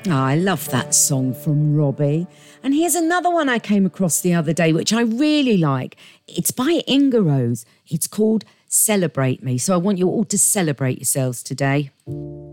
Oh, I love that song from Robbie. And here's another one I came across the other day, which I really like. It's by Inga Rose. It's called Celebrate Me. So I want you all to celebrate yourselves today.